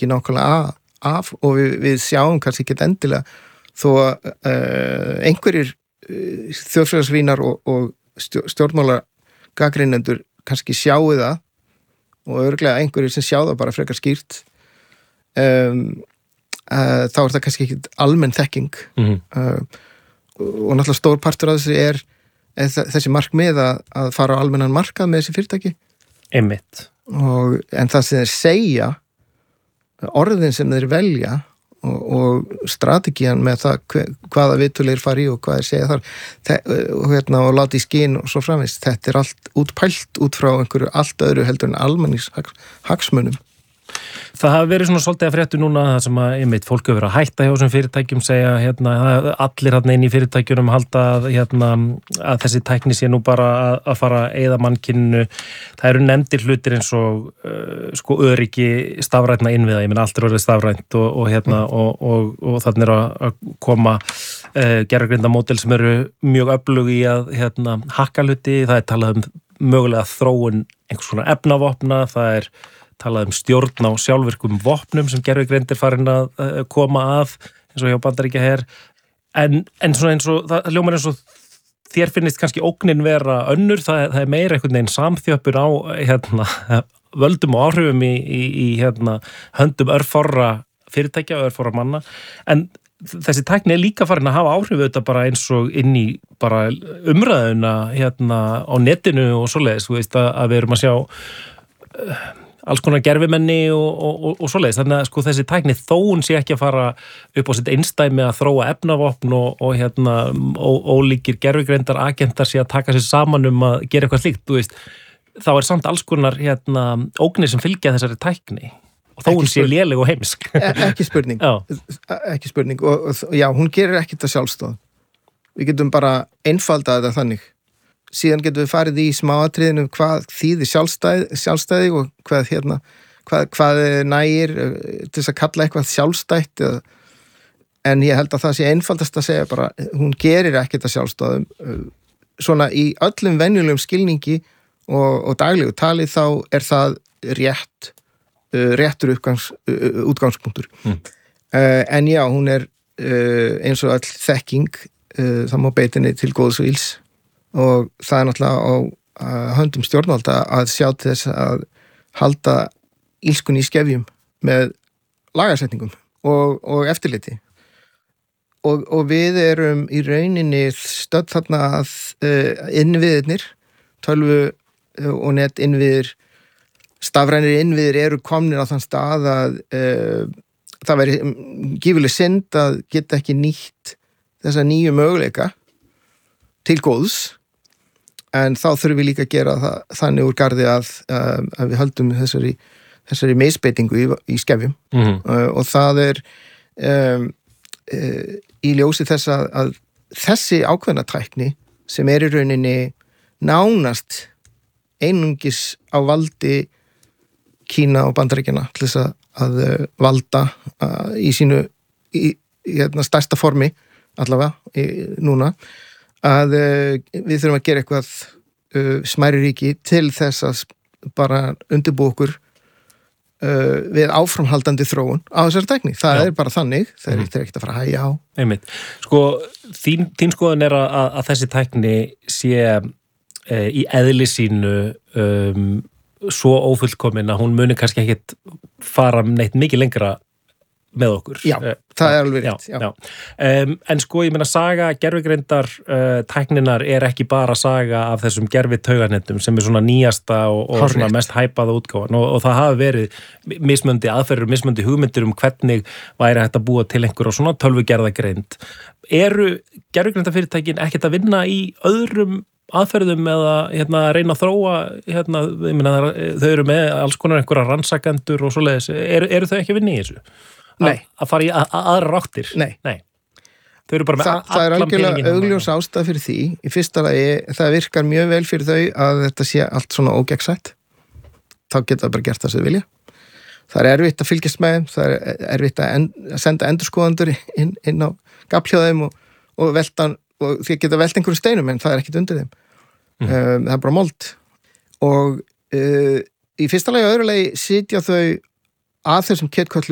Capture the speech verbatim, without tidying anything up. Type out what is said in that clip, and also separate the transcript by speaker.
Speaker 1: ekki nákvæmlega af og við, við sjáum kannski ekki endilega þó að uh, einhverjir uh, þjóðfélagsvínar og, og stjórnmála gagnrýnendur kannski sjáu það og örugglega einhverjir sem sjá það bara frekar skýrt um, uh, þá er það kannski ekki almenn þekking
Speaker 2: mm-hmm.
Speaker 1: uh, og náttúrulega stór partur af þessi er, er þessi markmið að, að fara á almennan markað með þessi fyrirtæki
Speaker 2: einmitt
Speaker 1: og, en það sem þeir segja orðin sem þeir velja og, og strategían með það hve, hvaða viðtölir fari og hvað þeir segja þar Þe, og, hérna, og láti í skinn og svo framvegis þetta er allt útpælt út frá einhverju allt öðru heldur en almennings hagsmunum.
Speaker 2: Það hafa verið svona svolítið að fréttu núna það sem að einmitt fólk hefur verið að hætta hjá þessum fyrirtækjum segja hérna allir hérna inn í fyrirtækjunum halda hérna að þessi tækni sé nú bara að, að fara að eyða mannkyninu. Það eru nefndir hlutir eins og uh, sko öryggi stafrænna innviða, ég meina allt er orðið stafrænt og, og hérna mm. og, og, og þannig er að koma uh, gervigrindamódel sem eru mjög öflug í að hérna hakka hluti, það er talað um mögulega þróun einhvers konar efnavopna, það er talað um stjórn á sjálfvirkum vopnum sem gervigreind er farin að uh, koma að eins og hjá Bandaríkjaher en, en svona eins og það hljómar eins og þér finnist kannski ógnin vera önnur, það, það er meira einhvern veginn samþjöppur á hérna, völdum og áhrifum í, í, í hérna, höndum örfárra fyrirtækja og örfárra manna en þessi tækni er líka farin að hafa áhrif auðvitað bara eins og inn í bara umræðuna hérna á netinu og svoleiðis, þú veist að, að við erum að sjá uh, alls konar gervimenni og, og, og, og svoleiðis. Þannig að sko þessi tækni þó hún sé ekki að fara upp á sitt einstæmi að þróa efnavopn og, og hérna ó, ólíkir gervigreindar agentar sé að taka sér saman um að gera eitthvað slíkt, þú veist, þá er samt alls konar hérna ógnir sem fylgja þessari tækni og þó hún sé léleg og heimsk.
Speaker 1: E ekki spurning. ekki spurning og, og já, hún gerir ekkert að sjálfstöð. Við getum bara einfaldað þetta þannig. Síðan getum við farið í smáatriðinu hvað þýðir sjálfstæði, sjálfstæði og hvað, hérna, hvað, hvað nægir til þess að kalla eitthvað sjálfstætt en ég held að það sé einfaldast að segja bara, hún gerir ekkert að sjálfstæðum svona í öllum venjulegum skilningi og, og daglegu tali þá er það rétt réttur uppgangs, útgangspunktur mm. en já, hún er eins og öll þekking það má beitinni til góðs og ills og það er náttúrulega á höndum stjórnvalda að sjá til þess að halda ílskunni í skefjum með lagasetningum og, og eftirliti og, og við erum í rauninni stödd þarna að uh, innviðirnir tölvu og net innviðir stafrænir innviðir eru komnir á þann stað að uh, það veri gífurleg synd að geta ekki nýtt þessa nýju möguleika til góðs en þá þurfum við líka að gera það, þannig úr garði að, að, að við höldum þessari, þessari misbeitingu í, í skefjum mm-hmm. uh, og það er um, uh, í ljósi þess að, að þessi ákveðna tækni sem er í rauninni nánast einungis á valdi Kína og Bandaríkjanna til þess að, að valda uh, í sínu í, í hérna, stærsta formi allavega í, núna að uh, við þurfum að gera eitthvað uh, smæri ríki til þess að bara undirbúa okkur uh, við áframhaldandi þróun á þessari tækni. Það Já. Er bara þannig, það er mm. ekkert að fara að hægja á.
Speaker 2: Einmitt. Sko, þín, þín skoðun er að, að þessi tækni sé uh, í eðli sínu um, svo ófullkomin að hún muni kannski ekkert fara neitt mikið lengra með okkur.
Speaker 1: Já, það er alveg rétt.
Speaker 2: Já, já. Um, en sko, ég meina, saga gervigreindar uh, tækninar er ekki bara saga af þessum gervitauganettum sem er svona nýjasta og, og svona mest hæpaða útgáfan og, og það hafa verið mismöndi aðferður, mismöndi hugmyndir um hvernig væri hægt að búa til einhverja svona tölvugerðagreind. Eru gervigreindafyrirtækin ekkert að vinna í öðrum aðferðum eða hérna, reyna að þróa hérna, ég meina, þau eru með alls konar einhverja rannsakendur og svoleiðis. Eru, eru þau ekki að vinna í þessu?
Speaker 1: Nei.
Speaker 2: Að fara í að, að, aðra ráttir?
Speaker 1: Nei.
Speaker 2: Nei. Þau eru bara með
Speaker 1: Þa, það er algjörlega augljós ástæð fyrir því. Í fyrsta lagi, það virkar mjög vel fyrir þau að þetta sé allt svona ógegnsætt. Þá geta það bara gert það sem þau vilja. Það er erfitt að fylgjast með þeim, það er erfitt að, end, að senda endurskoðandur inn, inn á gafljóðum og, og velta, og því geta velt einhverjum steinum, en það er ekkit undir þeim. Mm. Um, það er bara mold. Og uh, í fyrsta lagi og öðru lagi sitja þau að þessum ketköllum